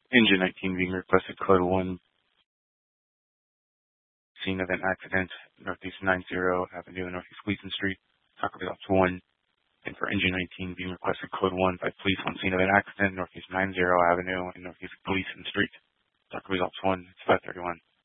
Engine 19 being requested, code 1. Scene of an accident, Northeast 90 Avenue, Northeast Gleason Street. Taco Bell Ops 1. And for Engine 19 being requested, code 1 by police on scene of an accident, Northeast 90 Avenue and Northeast Gleason Street. Taco Bell Ops 1, it's 531.